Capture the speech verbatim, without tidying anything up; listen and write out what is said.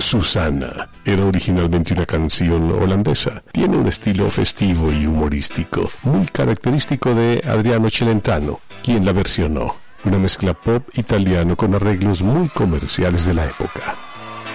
Susana era originalmente una canción holandesa. Tiene un estilo festivo y humorístico, muy característico de Adriano Celentano, quien la versionó. Una mezcla pop italiano con arreglos muy comerciales de la época.